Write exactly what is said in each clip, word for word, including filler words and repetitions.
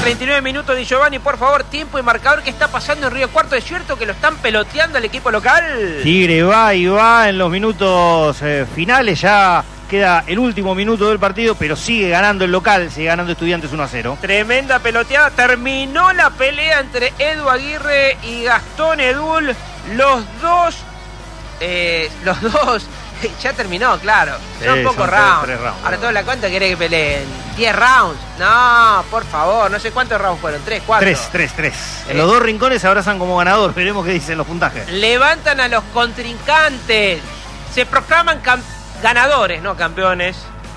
veintinueve minutos de Giovanni, por favor, tiempo y marcador. ¿Qué está pasando en Río Cuarto? ¿Es cierto que lo están peloteando al equipo local? Tigre va y va en los minutos eh, finales, ya queda el último minuto del partido, pero sigue ganando el local, sigue ganando Estudiantes uno a cero. Tremenda peloteada, terminó la pelea entre Edu Aguirre y Gastón Edul, los dos, eh, los dos... Ya terminó, claro. Sí, son pocos son tres, rounds. tres rounds. Ahora toda la cuenta quiere que peleen. diez rounds. No, por favor. No sé cuántos rounds fueron. tres, cuatro. tres, tres, tres. Eh. En los dos rincones se abrazan como ganador. Veremos qué dicen los puntajes. Levantan a los contrincantes. Se proclaman ganadores, no campeones.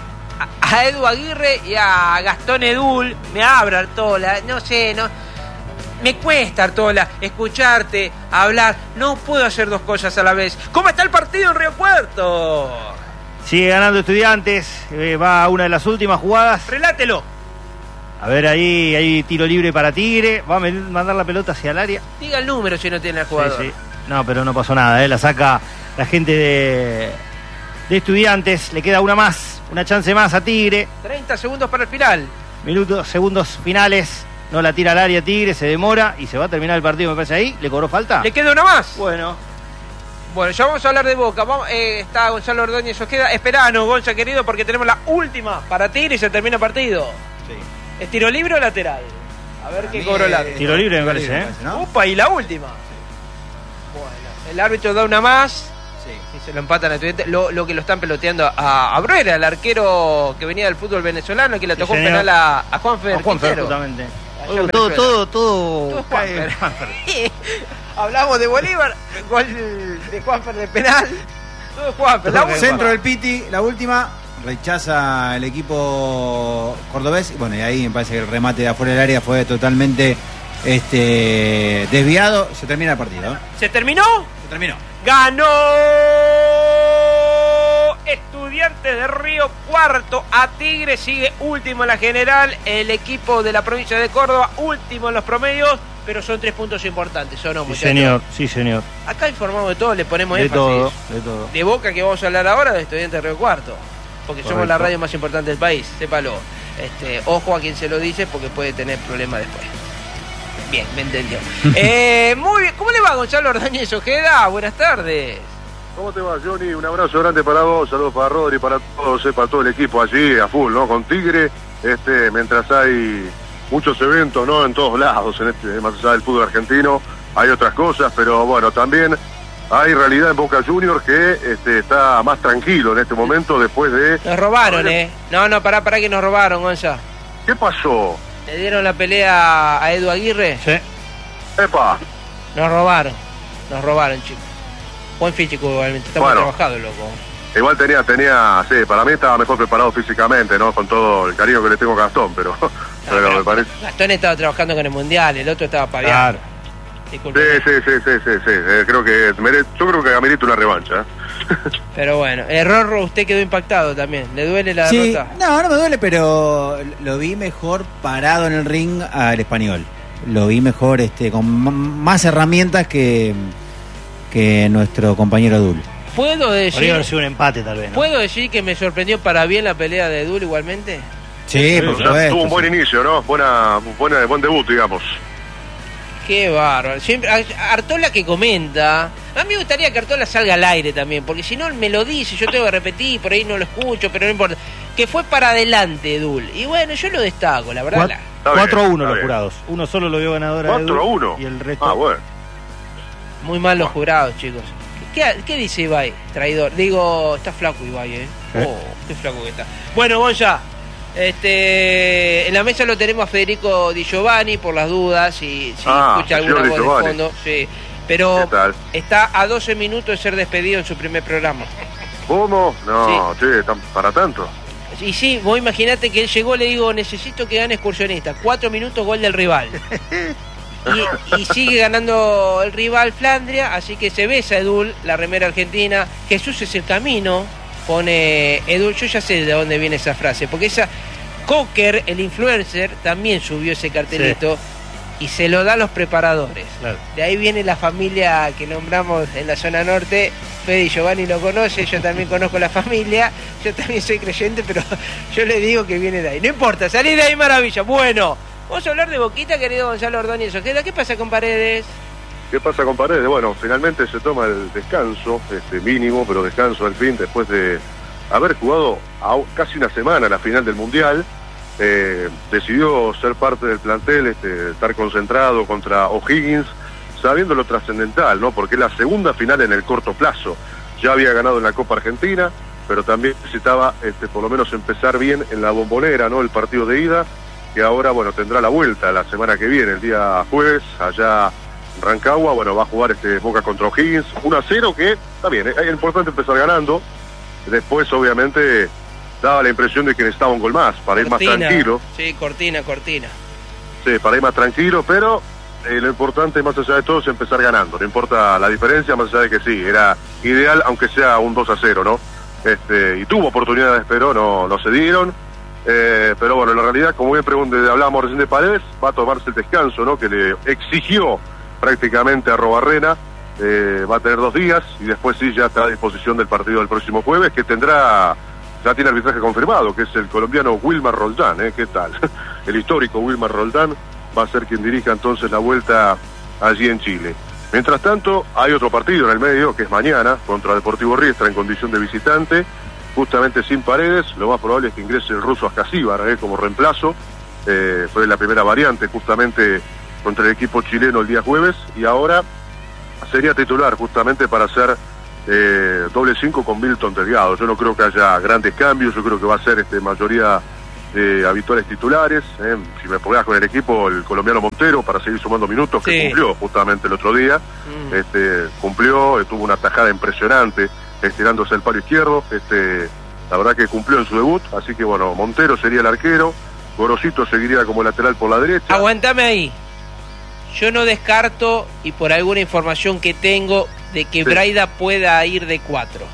A, a Edu Aguirre y a Gastón Edul. Me abra Artola. No sé, no... Me cuesta, Artola, escucharte, hablar. No puedo hacer dos cosas a la vez. ¿Cómo está el partido en Río Cuarto? Sigue ganando Estudiantes. Eh, va a una de las últimas jugadas. Relátelo. A ver, ahí hay tiro libre para Tigre. Va a mandar la pelota hacia el área. Diga el número si no tiene el jugador. Sí, sí. No, pero no pasó nada. Eh. La saca la gente de, de Estudiantes. Le queda una más. Una chance más a Tigre. treinta segundos para el final. Minutos, segundos finales. No la tira al área Tigre, se demora y se va a terminar el partido, me parece ahí. ¿Le cobró falta? ¿Le queda una más? Bueno. Bueno, ya vamos a hablar de Boca. Vamos, eh, está Gonzalo Ordóñez Ojeda. Esperanos, Gonza, querido, porque tenemos la última para Tigre y se termina el partido. Sí. ¿Es tiro libre o lateral? A ver qué cobró el árbitro. Tiro libre, me parece, ¿eh? ¿no? Upa, y la última. Sí. Bueno, el árbitro da una más. Sí. Y se lo empatan a Estudiantes. Lo, lo que lo están peloteando a, a Bruera, el arquero que venía del fútbol venezolano, que le Sí, tocó un señor. penal a, a Juanfer. A Juanfer, Quintero. justamente. Allá en Todo, Venezuela. todo, todo, Todo es cae Juanfer. en Juanfer. Hablamos de Bolívar, gol de Juanfer de penal. Todo es Juanfer. La Todo es última. Centro del Piti, la última, rechaza el equipo cordobés. Y bueno, y ahí me parece que el remate de afuera del área fue totalmente este, desviado. Se termina el partido. ¿eh? ¿Se terminó? Se terminó. Ganó Estudiantes de Río Cuarto a Tigre, sigue último en la general, el equipo de la provincia de Córdoba, último en los promedios, pero son tres puntos importantes, ¿o no, Sí, muchachos? señor, sí, señor. Acá informamos de todo, le ponemos De énfasis. todo, de todo. De Boca, que vamos a hablar ahora, de Estudiantes de Río Cuarto, porque somos Correcto. la radio más importante del país, sépalo. Este, ojo a quien se lo dice, porque puede tener problemas después. Bien, me entendió. eh, muy bien, ¿cómo le va Gonzalo Ordóñez Ojeda? Buenas tardes. ¿Cómo te va, Johnny? Un abrazo grande para vos, saludos para Rodri, para todos, eh, para todo el equipo allí, a full, ¿no? Con Tigre, este, mientras hay muchos eventos, ¿no? En todos lados, en este, más allá del fútbol argentino, hay otras cosas, pero bueno, también hay realidad en Boca Juniors que este, está más tranquilo en este momento después de... Nos robaron, eh. No, no, pará, pará que nos robaron, Gonza. ¿Qué pasó? Le dieron la pelea a Edu Aguirre. Sí. Epa, Nos robaron. Nos robaron, chicos. Buen físico, igualmente. Está muy Bueno. trabajado, loco. igual tenía, tenía, sí, para mí estaba mejor preparado físicamente, ¿no? Con todo el cariño que le tengo a Gastón, pero, pero me parece... Gastón estaba trabajando con el Mundial, el otro estaba paviando. Claro. Disculpe. Sí, sí, sí, sí, sí, sí. Eh, creo que mere- yo creo que amerita una revancha. ¿eh? Pero bueno, error, usted quedó impactado también. ¿Le duele la Sí, derrota? no, no me duele, pero lo vi mejor parado en el ring al Español. Lo vi mejor este, con m- más herramientas que, que nuestro compañero Dul. ¿Puedo Podría decir, haber sido un empate, tal vez, ¿no? ¿Puedo decir que me sorprendió para bien la pelea de Edul igualmente? Sí, por Ya supuesto. tuvo un buen sí. inicio, ¿no? Buena, buena, buen debut, digamos. Qué bárbaro. Siempre, a- Artola que comenta. A mí me gustaría que Artola salga al aire también, porque si no me lo dice, yo tengo que repetir, por ahí no lo escucho, pero no importa. Que fue para adelante, Edul. Y bueno, yo lo destaco, la verdad. Cuat- la- Está cuatro a bien, uno está los bien. jurados. Uno solo lo vio ganador a cuatro a uno. y el resto... Ah, bueno. Muy mal los jurados, chicos. ¿Qué, qué dice Ibai? Traidor. Digo, está flaco Ibai, ¿eh? ¿Eh? Oh, qué flaco que está. Bueno, Gonza, este, en la mesa lo tenemos a Federico Di Giovanni por las dudas, si, si Ah, escucha señor alguna Di voz de Giovanni. fondo. Sí. Pero ¿Qué tal? está a doce minutos de ser despedido en su primer programa. ¿Cómo? No, che, tan- para tanto. Y sí, vos imaginate que él llegó, le digo, necesito que gane Excursionista. Cuatro minutos, gol del rival. Y, y sigue ganando el rival Flandria, así que se besa Edul, la remera argentina. Jesús es el camino, pone Edul. Yo ya sé de dónde viene esa frase, porque esa Cocker, el influencer, también subió ese cartelito y se lo da a los preparadores. Claro. De ahí viene la familia que nombramos en la zona norte. Fede y Giovanni lo conoce, yo también conozco la familia, yo también soy creyente, pero yo le digo que viene de ahí. No importa, salí de ahí, maravilla. Bueno, Vamos a hablar de Boquita, querido Gonzalo Ordóñez Ojeda. ¿Qué pasa con Paredes? ¿Qué pasa con Paredes? Bueno, finalmente se toma el descanso, este mínimo, pero descanso al fin, después de haber jugado a casi una semana la final del Mundial. Eh, decidió ser parte del plantel, este, estar concentrado contra O'Higgins, sabiendo lo trascendental, ¿no? Porque es la segunda final en el corto plazo. Ya había ganado en la Copa Argentina, pero también necesitaba este, por lo menos empezar bien en la Bombonera, ¿no? El partido de ida, que ahora, bueno, tendrá la vuelta la semana que viene, el día jueves, allá en Rancagua. Bueno, va a jugar este Boca contra O'Higgins, uno a cero, que está bien, es importante empezar ganando. Después, obviamente, daba la impresión de que necesitaba un gol más, para Cortina, ir más tranquilo. Sí, Cortina, Cortina. Sí, para ir más tranquilo, pero eh, lo importante, más allá de todo, es empezar ganando. No importa la diferencia, más allá de que sí, era ideal, aunque sea un dos a cero, ¿no? Este, y tuvo oportunidades, pero no, no se dieron. Eh, pero bueno, en la realidad, como bien pregunté, hablábamos recién de Paredes, va a tomarse el descanso, ¿no? Que le exigió prácticamente a Arrobarrena. Eh, va a tener dos días y después sí ya está a disposición del partido del próximo jueves, que tendrá, ya tiene arbitraje confirmado, que es el colombiano Wilmar Roldán, ¿eh? ¿Qué tal? El histórico Wilmar Roldán va a ser quien dirija entonces la vuelta allí en Chile. Mientras tanto, hay otro partido en el medio, que es mañana, contra Deportivo Riestra en condición de visitante, justamente sin Paredes. Lo más probable es que ingrese el ruso Ascasíbar, ¿eh? Como reemplazo. Eh, fue la primera variante justamente contra el equipo chileno el día jueves, y ahora sería titular justamente para hacer eh, doble cinco con Milton Delgado. Yo no creo que haya grandes cambios, yo creo que va a ser este, mayoría de habituales titulares. Eh. Si me pongas con el equipo, el colombiano Montero, para seguir sumando minutos, que Sí. cumplió justamente el otro día. Mm. Este, cumplió, eh, tuvo una tajada impresionante, estirándose el palo izquierdo. Este, la verdad que cumplió en su debut, así que bueno, Montero sería el arquero, Gorosito seguiría como lateral por la derecha. Aguantame ahí. Yo no descarto, y por alguna información que tengo, de que Sí. Braida pueda ir de cuatro.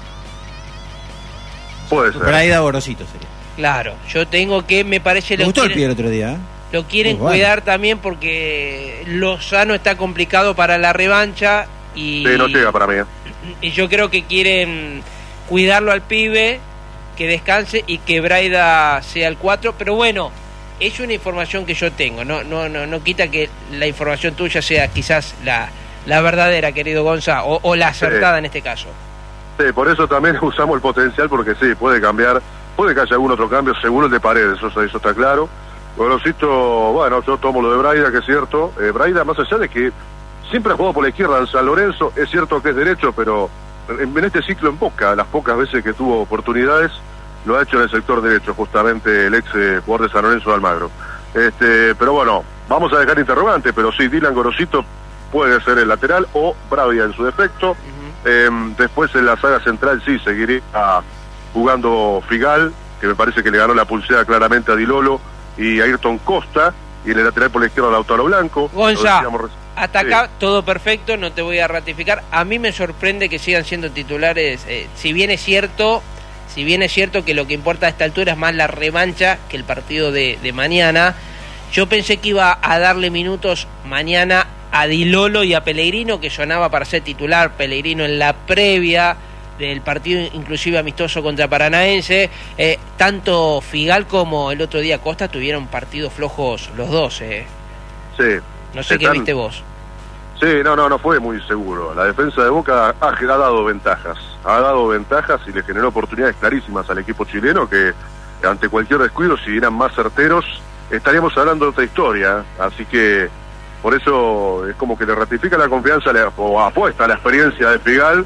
Puede ser. Braida Borosito sería. Claro, yo tengo que, me parece, Me lo gustó el pie quieren, el otro día, ¿eh? lo quieren Muy bueno. cuidar también porque Lozano está complicado para la revancha y, Sí, no llega para mí. eh. y yo creo que quieren cuidarlo al pibe, que descanse y que Braida sea el cuatro, pero bueno, es una información que yo tengo, no no no no quita que la información tuya sea quizás la, la verdadera, querido Gonza, o, o la acertada Sí. en este caso. Sí, por eso también usamos el potencial, porque sí, puede cambiar, puede que haya algún otro cambio, seguro el de Paredes, eso, eso está claro. Gorosito, bueno, yo tomo lo de Braida, que es cierto. Eh, Braida, más allá de que siempre ha jugado por la izquierda en San Lorenzo, es cierto que es derecho, pero en, en este ciclo en Boca, las pocas veces que tuvo oportunidades, lo ha hecho en el sector derecho, justamente el ex eh, jugador de San Lorenzo de Almagro. Este, pero bueno, vamos a dejar interrogante, pero sí, Dylan Gorosito puede ser el lateral, o Braida en su defecto. Uh-huh. Eh, después en la saga central sí seguiría jugando Figal, que me parece que le ganó la pulseada claramente a Di Lolo y a Ayrton Costa, y en el lateral por la izquierda a Lautaro Blanco. Gonza, Lo decíamos reci- hasta Sí. acá todo perfecto, no te voy a ratificar. A mí me sorprende que sigan siendo titulares, eh, si bien es cierto, si bien es cierto que lo que importa a esta altura es más la revancha que el partido de, de mañana. Yo pensé que iba a darle minutos mañana a Di Lolo y a Pellegrino, que sonaba para ser titular. Pellegrino en la previa del partido inclusive amistoso contra Paranaense. Eh, tanto Figal como el otro día Costa tuvieron partidos flojos los dos. Eh. Sí. No sé qué Están- viste vos. Sí, no, no, no fue muy seguro. La defensa de Boca ha, ha dado ventajas. Ha dado ventajas y le generó oportunidades clarísimas al equipo chileno, que ante cualquier descuido, si eran más certeros, estaríamos hablando de otra historia. Así que por eso es como que le ratifica la confianza le- o apuesta a la experiencia de Figal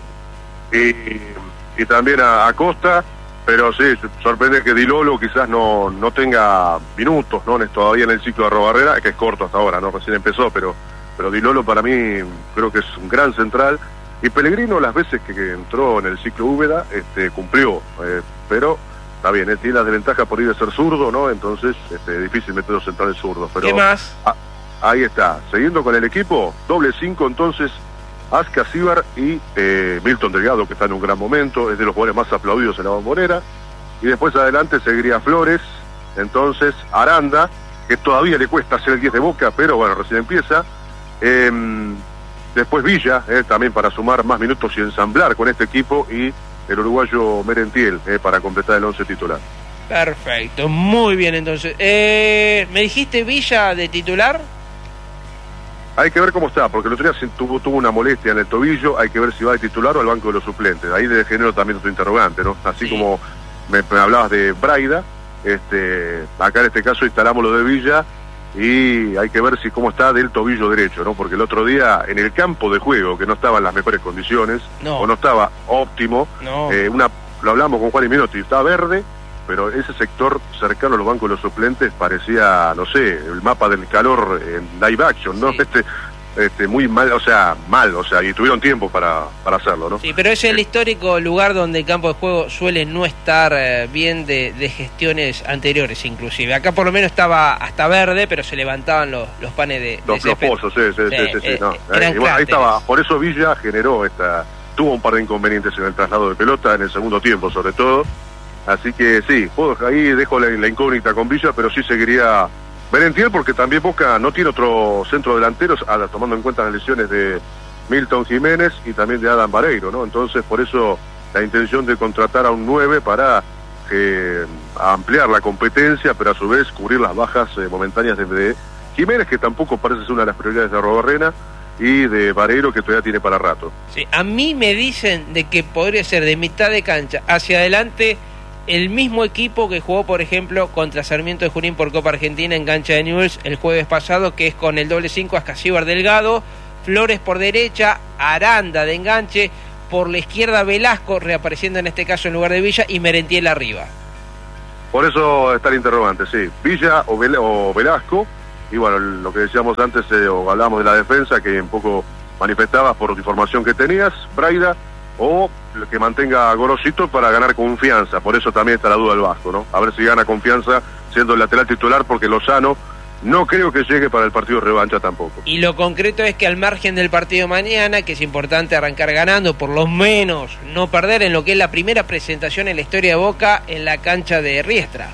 y, y también a, a Costa. Pero sí, sorprende que Di Lolo quizás no, no tenga minutos, ¿no? Todavía en el ciclo de Arrobarrena, que es corto hasta ahora, ¿no? Recién empezó, pero pero Di Lolo para mí creo que es un gran central. Y Pellegrino, las veces que, que entró en el ciclo Úbeda, este, cumplió, eh, pero está bien, él tiene la desventaja por ir de ser zurdo, ¿no? Entonces este, es difícil meter los centrales zurdos. Pero ¿Qué más? ah, ahí está, siguiendo con el equipo, doble cinco entonces, Ascasíbar y eh, Milton Delgado, que está en un gran momento, es de los jugadores más aplaudidos en la Bombonera. Y después adelante seguiría Flores, entonces Aranda, que todavía le cuesta hacer el diez de Boca, pero bueno, recién empieza. Eh, después Villa, eh, también para sumar más minutos y ensamblar con este equipo, y el uruguayo Merentiel, eh, para completar el once titular. Perfecto, muy bien entonces. Eh, ¿Me dijiste Villa de titular? Hay que ver cómo está, porque el otro día tuvo, tuvo una molestia en el tobillo, hay que ver si va de titular o al banco de los suplentes. Ahí de genero también otro interrogante, ¿no? Así sí. como me, me hablabas de Braida, este, acá en este caso instalamos lo de Villa y hay que ver si cómo está del tobillo derecho, ¿no? Porque el otro día en el campo de juego, que no estaba en las mejores condiciones, no. o no estaba óptimo, no. eh, una, lo hablamos con Juan y Minotti, estaba verde, pero ese sector cercano a los bancos de los suplentes parecía, no sé, el mapa del calor en live action, ¿no? Sí. Este, este, muy mal, o sea, mal, o sea, y tuvieron tiempo para, para hacerlo, ¿no? Sí, pero es el histórico lugar donde el campo de juego suele no estar eh, bien de, de gestiones anteriores, inclusive. Acá por lo menos estaba hasta verde, pero se levantaban los, los panes de, los, de los pozos, sí, sí, sí, sí, sí, sí, eh, no. Eran eh, bueno, ahí estaba, por eso Villa generó esta, tuvo un par de inconvenientes en el traslado de pelota, en el segundo tiempo sobre todo. Así que sí, puedo, ahí dejo la, la incógnita con Villa, pero sí seguiría Merentiel, porque también Boca no tiene otro centro delantero, tomando en cuenta las lesiones de Milton Jiménez y también de Adam Vareiro, ¿no? Entonces, por eso la intención de contratar a un nueve para eh, ampliar la competencia, pero a su vez cubrir las bajas eh, momentáneas de, de Jiménez, que tampoco parece ser una de las prioridades de Arrobarrena, y de Vareiro, que todavía tiene para rato. Sí, a mí me dicen de que podría ser de mitad de cancha hacia adelante el mismo equipo que jugó, por ejemplo, contra Sarmiento de Junín por Copa Argentina en cancha de Newell's el jueves pasado, que es con el doble cinco Ascasíbar Delgado, Flores por derecha, Aranda de enganche, por la izquierda Velasco, reapareciendo en este caso en lugar de Villa, y Merentiel arriba. Por eso está el interrogante, sí, Villa o, Vel o Velasco, y bueno, lo que decíamos antes, eh, o hablábamos de la defensa, que un poco manifestabas por la información que tenías, Braida, o que mantenga a Gorosito para ganar confianza. Por eso también está la duda del Vasco, ¿no? A ver si gana confianza siendo el lateral titular, porque Lozano no creo que llegue para el partido de revancha tampoco. Y lo concreto es que al margen del partido mañana, que es importante arrancar ganando, por lo menos no perder en lo que es la primera presentación en la historia de Boca en la cancha de Riestra.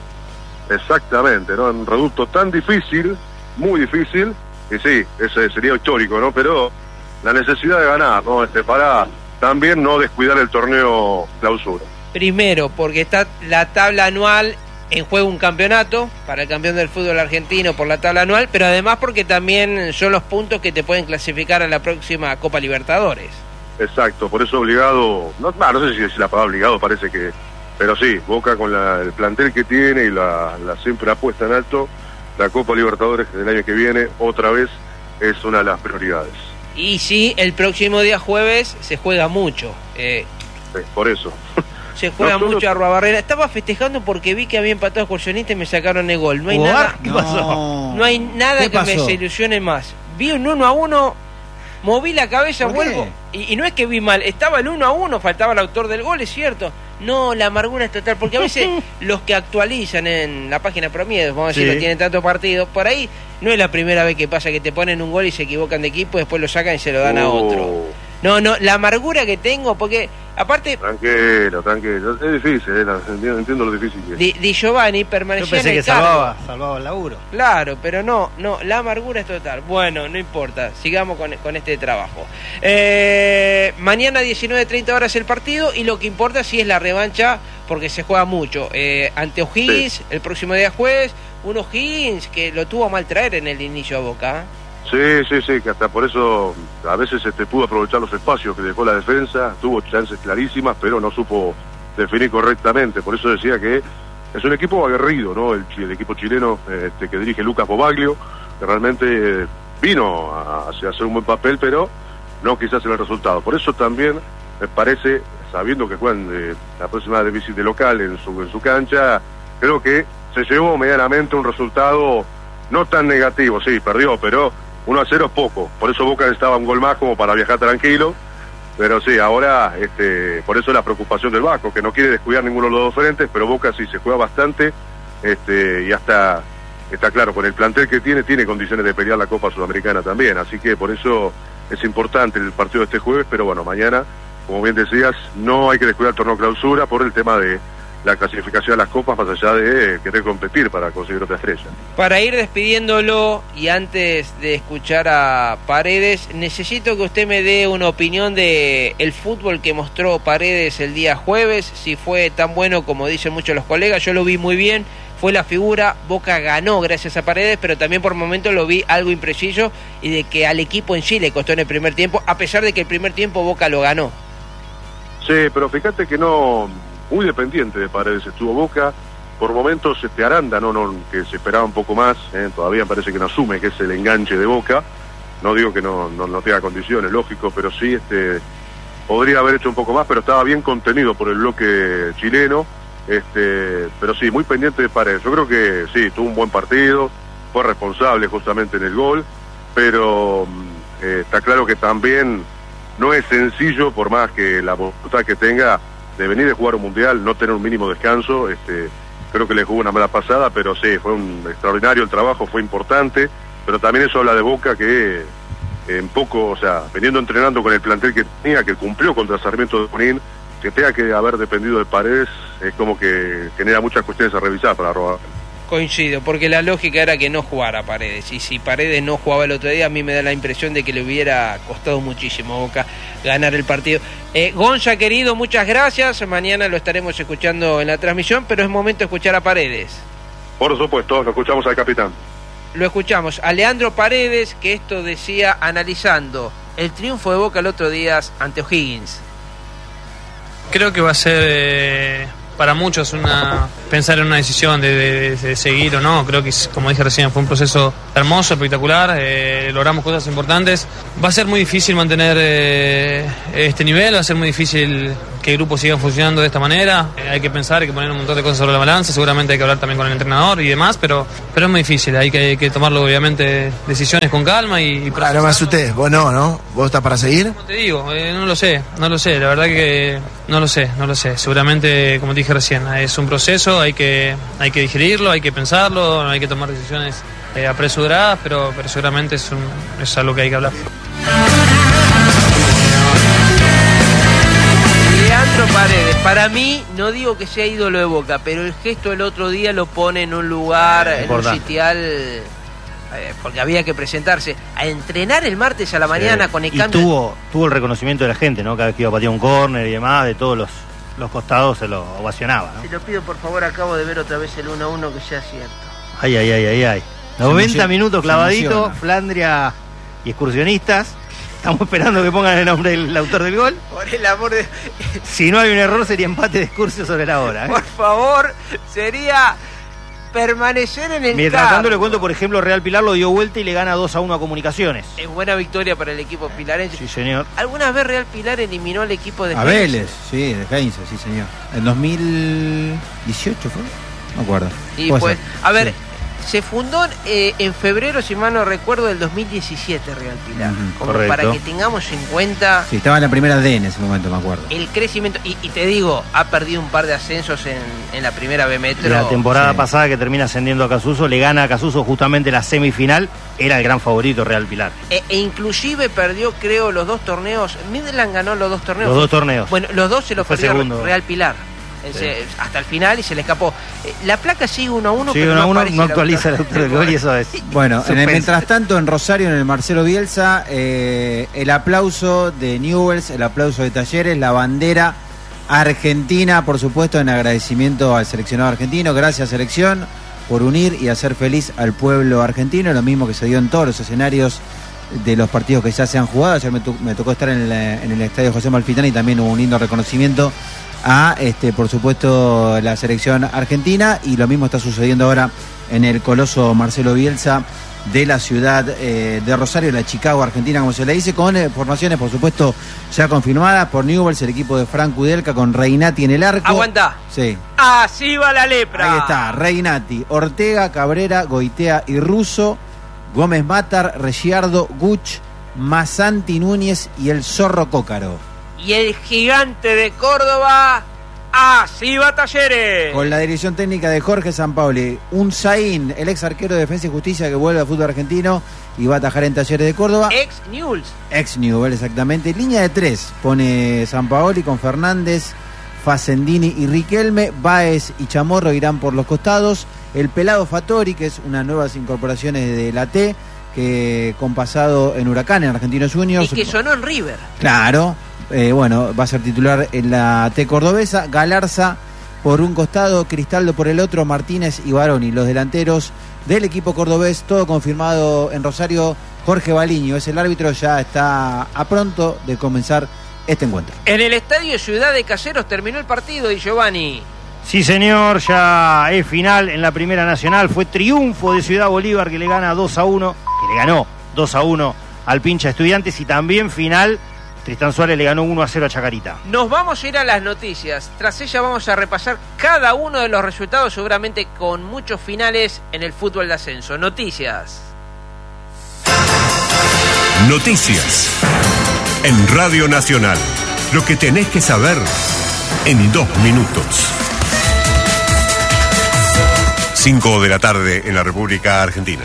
Exactamente, ¿no? Un reducto tan difícil, muy difícil, y sí, ese sería histórico, ¿no? Pero la necesidad de ganar, ¿no? Este, para también no descuidar el torneo clausura. Primero, porque está la tabla anual en juego, un campeonato para el campeón del fútbol argentino por la tabla anual, pero además porque también son los puntos que te pueden clasificar a la próxima Copa Libertadores. Exacto, por eso obligado, no, no, no sé si es la palabra obligado, parece que, pero sí, Boca con la, el plantel que tiene y la, la siempre apuesta en alto, la Copa Libertadores del año que viene, otra vez, es una de las prioridades. Y sí, el próximo día jueves se juega mucho. Eh, sí, por eso. Se juega no, mucho a Arruabarrena. Estaba festejando porque vi que había empatado Excursionista y me sacaron el gol. No hay nada. ¿Qué pasó? No hay nada que me desilusione más. Vi un uno a uno, moví la cabeza, vuelvo. Y, y no es que vi mal, estaba el uno a uno, faltaba el autor del gol, es cierto. No, la amargura es total, porque a veces los que actualizan en la página Promiedos, vamos a decir, sí, tienen tanto partido, por ahí no es la primera vez que pasa que te ponen un gol y se equivocan de equipo, después lo sacan y se lo dan oh. a otro. No, no, la amargura que tengo, porque aparte... Tranquilo, tranquilo, es difícil, eh, entiendo, entiendo lo difícil que es. Di, Di Giovanni permaneció Yo pensé en el que salvaba, salvaba el laburo. Claro, pero no, no, la amargura es total. Bueno, no importa, sigamos con, con este trabajo. Eh, mañana diecinueve treinta horas el partido, y lo que importa sí es la revancha, porque se juega mucho. Eh, ante O'Higgins, sí, el próximo día jueves, un O'Higgins que lo tuvo a mal traer en el inicio a Boca. Sí, sí, sí, que hasta por eso a veces este, pudo aprovechar los espacios que dejó la defensa, tuvo chances clarísimas, pero no supo definir correctamente. Por eso decía que es un equipo aguerrido, ¿no? El, el equipo chileno este, que dirige Lucas Bobaglio, que realmente eh, vino a, a hacer un buen papel, pero no quizás en el resultado. Por eso también me parece, sabiendo que juegan eh, la próxima de visita local en su, en su cancha, creo que se llevó medianamente un resultado no tan negativo. Sí, perdió, pero uno a cero es poco, por eso Boca necesitaba un gol más como para viajar tranquilo, pero sí, ahora, este, por eso la preocupación del Vasco, que no quiere descuidar ninguno de los dos frentes, pero Boca sí se juega bastante, este, y hasta, está claro, con el plantel que tiene, tiene condiciones de pelear la Copa Sudamericana también, así que por eso es importante el partido de este jueves, pero bueno, mañana, como bien decías, no hay que descuidar el torneo clausura por el tema de la clasificación a las copas más allá de querer competir para conseguir otra estrella. Para ir despidiéndolo y antes de escuchar a Paredes, necesito que usted me dé una opinión de el fútbol que mostró Paredes el día jueves, si fue tan bueno como dicen muchos los colegas. Yo lo vi muy bien, fue la figura, Boca ganó gracias a Paredes, pero también por momentos lo vi algo impreciso y de que al equipo en sí le costó en el primer tiempo, a pesar de que el primer tiempo Boca lo ganó. Sí, pero fíjate que no, muy dependiente de Paredes estuvo Boca, por momentos este Aranda, no, no, que se esperaba un poco más, eh, todavía parece que no asume que es el enganche de Boca, no digo que no, no, no tenga condiciones, lógico, pero sí este podría haber hecho un poco más, pero estaba bien contenido por el bloque chileno, este pero sí, muy pendiente de Paredes. Yo creo que sí, tuvo un buen partido, fue responsable justamente en el gol, pero eh, está claro que también no es sencillo, por más que la voluntad que tenga de venir a jugar un mundial, no tener un mínimo descanso. Este, creo que le jugó una mala pasada, pero sí, fue un extraordinario el trabajo, fue importante, pero también eso habla de Boca que en poco, o sea, veniendo entrenando con el plantel que tenía, que cumplió contra Sarmiento de Junín, que tenga que haber dependido de Paredes, es como que genera muchas cuestiones a revisar para robar. Coincido, porque la lógica era que no jugara Paredes, y si Paredes no jugaba el otro día, a mí me da la impresión de que le hubiera costado muchísimo a Boca ganar el partido. Eh, Gonza, querido, muchas gracias, mañana lo estaremos escuchando en la transmisión, pero es momento de escuchar a Paredes. Por supuesto, lo escuchamos al capitán. Lo escuchamos, a Leandro Paredes, que esto decía analizando el triunfo de Boca el otro día ante O'Higgins. Creo que va a ser... Eh... para muchos una pensar en una decisión de, de, de seguir o no. Creo que, como dije recién, fue un proceso hermoso, espectacular, eh, logramos cosas importantes. Va a ser muy difícil mantener eh, este nivel, va a ser muy difícil que el grupo siga funcionando de esta manera. Eh, hay que pensar, hay que poner un montón de cosas sobre la balanza, seguramente hay que hablar también con el entrenador y demás, pero, pero es muy difícil, hay que, hay que tomarlo obviamente decisiones con calma y, y ah, no me asusté, vos no, ¿no? ¿Vos estás para seguir? Como te digo, eh, no lo sé, no lo sé, la verdad que no lo sé, no lo sé. Seguramente, como te dije recién, es un proceso, hay que, hay que digerirlo, hay que pensarlo, hay que tomar decisiones eh, apresuradas, pero, pero seguramente es, un, es algo que hay que hablar. Leandro Paredes, para mí, no digo que sea ídolo de Boca, pero el gesto del otro día lo pone en un lugar, en un sitial, eh, porque había que presentarse a entrenar el martes a la mañana sí. con el y cambio. Tuvo, tuvo el reconocimiento de la gente, ¿no? Cada vez que iba a patear un córner y demás, de todos los, los costados se lo ovacionaba, ¿no? Se lo pido, por favor, acabo de ver otra vez el uno a uno, que sea cierto. Ay, ay, ay, ay, ay. noventa minutos clavadito, Flandria y excursionistas. Estamos esperando que pongan el nombre del autor del gol. Por el amor de... Si no hay un error, sería empate de Excursio sobre la hora, ¿eh? Por favor, sería permanecer en el Mientras campo. tanto, le cuento, por ejemplo, Real Pilar lo dio vuelta y le gana dos a uno a Comunicaciones. Es buena victoria para el equipo pilarense. Sí, señor. ¿Alguna vez Real Pilar eliminó al equipo de A Vélez, sí, de Heinze, sí, señor. En dos mil dieciocho fue, no me acuerdo. Y pues, a ver... Sí. Se fundó eh, en febrero, si mal no recuerdo, del dos mil diecisiete Real Pilar. Uh-huh, como correcto. Para que tengamos en cuenta... Sí, estaba en la primera D en ese momento, me acuerdo. El crecimiento, y, y te digo, ha perdido un par de ascensos en, en la primera B Metro. La temporada sí. pasada, que termina ascendiendo a Casuso, le gana a Casuso justamente la semifinal, era el gran favorito Real Pilar. E, e inclusive perdió, creo, los dos torneos. Midland ganó los dos torneos. Los dos torneos. Bueno, los dos se los Fue perdió segundo. Real Pilar. Sí. Hasta el final y se le escapó. La placa sigue uno a uno, sigue pero uno a no, uno, aparece no actualiza el autor del gol y eso es. Bueno, en el, mientras tanto en Rosario, en el Marcelo Bielsa, eh, el aplauso de Newell's, el aplauso de Talleres, la bandera argentina, por supuesto, en agradecimiento al seleccionado argentino. Gracias, selección, por unir y hacer feliz al pueblo argentino, lo mismo que se dio en todos los escenarios de los partidos que ya se han jugado. Ayer me, to- me tocó estar en el, en el estadio José Malfitani y también hubo un lindo reconocimiento a, este, por supuesto, la selección argentina, y lo mismo está sucediendo ahora en el coloso Marcelo Bielsa de la ciudad eh, de Rosario, la Chicago Argentina, como se le dice, con eh, formaciones, por supuesto, ya confirmadas por Newell's, el equipo de Frank Kudelka, con Reinati en el arco. Aguanta. Sí. Así va la lepra. Ahí está, Reinati, Ortega, Cabrera, Goitea y Russo, Gómez Matar, Reggiardo, Guch, Masanti Núñez y el Zorro Cócaro. Y el gigante de Córdoba, así va Talleres. Con la dirección técnica de Jorge Sampaoli, un Zain, el ex arquero de Defensa y Justicia, que vuelve al fútbol argentino y va a atajar en Talleres de Córdoba. Ex Newell's. Ex Newell's, exactamente. Línea de tres pone Sampaoli con Fernández, Facendini y Riquelme. Báez y Chamorro irán por los costados. El Pelado Fattori, que es unas nuevas incorporaciones de la T, que con pasado en Huracán, en Argentinos Juniors. Y que sonó en River. Claro, eh, bueno, va a ser titular en la T cordobesa. Galarza por un costado, Cristaldo por el otro, Martínez y Baroni, los delanteros del equipo cordobés. Todo confirmado en Rosario. Jorge Baliño es el árbitro, ya está a pronto de comenzar este encuentro. En el estadio Ciudad de Caseros terminó el partido, y Giovanni. Sí, señor, ya es final en la Primera Nacional. Fue triunfo de Ciudad Bolívar, que le gana dos a uno, que le ganó dos a uno al Pincha Estudiantes, y también final, Tristán Suárez le ganó uno a cero a Chacarita. Nos vamos a ir a las noticias. Tras ella vamos a repasar cada uno de los resultados, seguramente con muchos finales en el fútbol de ascenso. Noticias. Noticias. En Radio Nacional. Lo que tenés que saber en dos minutos. cinco de la tarde en la República Argentina.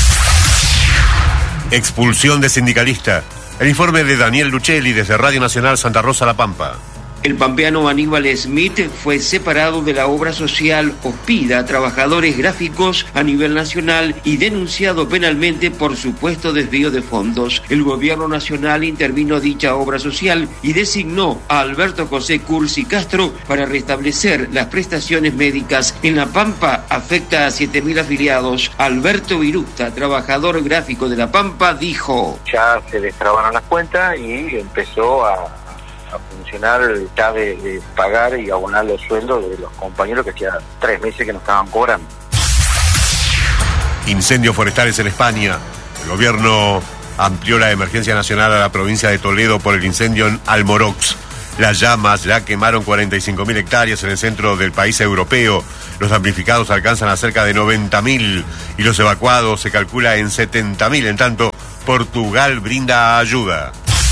Expulsión de sindicalista. El informe de Daniel Lucelli desde Radio Nacional Santa Rosa La Pampa. El pampeano Aníbal Smith fue separado de la obra social Ospida, trabajadores gráficos a nivel nacional, y denunciado penalmente por supuesto desvío de fondos. El gobierno nacional intervino dicha obra social y designó a Alberto José Cursi Castro para restablecer las prestaciones médicas. En La Pampa afecta a siete mil afiliados. Alberto Virusta, trabajador gráfico de La Pampa, dijo: ya se destrabaron las cuentas y empezó a a funcionar ya de, de pagar y abonar los sueldos de los compañeros que hacía tres meses que no estaban cobrando. Incendios forestales en España. El gobierno amplió la emergencia nacional a la provincia de Toledo por el incendio en Almorox. Las llamas ya quemaron cuarenta y cinco mil hectáreas en el centro del país europeo. Los damnificados alcanzan a cerca de noventa mil y los evacuados se calcula en setenta mil. En tanto, Portugal brinda ayuda.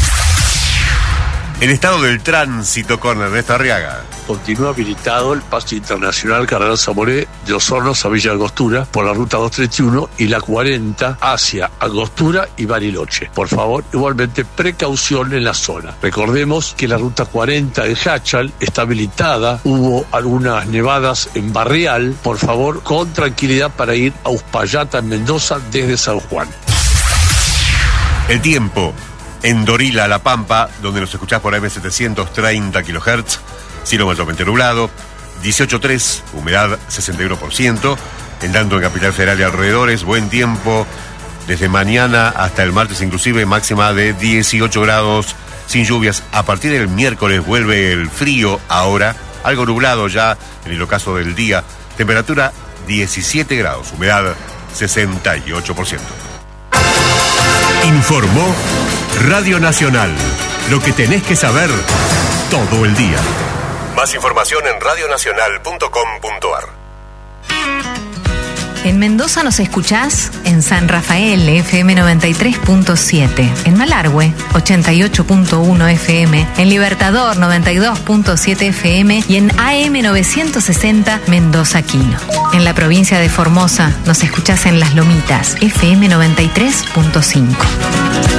El estado del tránsito con Ernesto Arriaga. Continúa habilitado el paso internacional Cardenal Zamoré de Osornos a Villa Angostura por la ruta doscientos treinta y uno y la cuarenta hacia Angostura y Bariloche. Por favor, igualmente precaución en la zona. Recordemos que la ruta cuarenta de Hachal está habilitada. Hubo algunas nevadas en Barrial. Por favor, con tranquilidad para ir a Uspallata en Mendoza desde San Juan. El tiempo. En Dorila, La Pampa, donde nos escuchás por A M setecientos treinta kilohertz, cielo mayormente nublado, dieciocho coma tres, humedad sesenta y uno por ciento. En tanto, en Capital Federal y alrededores, buen tiempo desde mañana hasta el martes, inclusive máxima de dieciocho grados, sin lluvias. A partir del miércoles vuelve el frío, ahora algo nublado ya en el ocaso del día. Temperatura diecisiete grados, humedad sesenta y ocho por ciento. Informó Radio Nacional. Lo que tenés que saber todo el día. Más información en radio nacional punto com punto a r. En Mendoza nos escuchás en San Rafael, F M noventa y tres punto siete. En Malargüe, ochenta y ocho punto uno F M. En Libertador, noventa y dos punto siete F M. Y en A M novecientos sesenta, Mendoza Quino. En la provincia de Formosa nos escuchás en Las Lomitas, F M noventa y tres punto cinco.